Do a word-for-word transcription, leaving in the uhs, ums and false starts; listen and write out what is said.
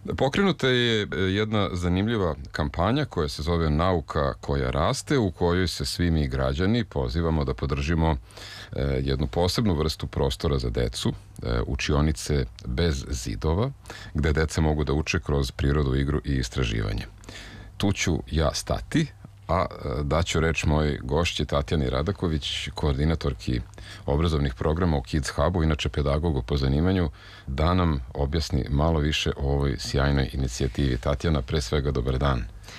Pokrenuta je jedna zanimljiva kampanja koja se zove Nauka koja raste, u kojoj se svi mi građani pozivamo da podržimo jednu posebnu vrstu prostora za decu, učionice bez zidova, gde deca mogu da uče kroz prirodu, igru i istraživanje. Tu ću ja stati, a daću reč moj gošći Tatjani Radaković, koordinatorki obrazovnih programa u Kids Hubu, inače pedagogu po zanimanju, da nam objasni malo više o ovoj sjajnoj inicijativi. Tatjana, pre svega dobar dan.